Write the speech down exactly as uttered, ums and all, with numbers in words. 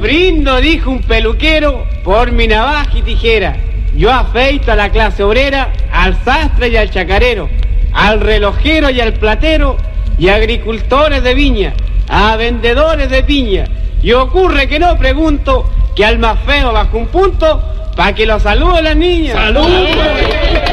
brindo, dijo un peluquero, por mi navaja y tijera. Yo afeito a la clase obrera, al sastre y al chacarero, al relojero y al platero, y a agricultores de viña, a vendedores de piña. Y ocurre que no pregunto, que al más feo bajo un punto, pa' que lo salude las niñas. ¡Salud!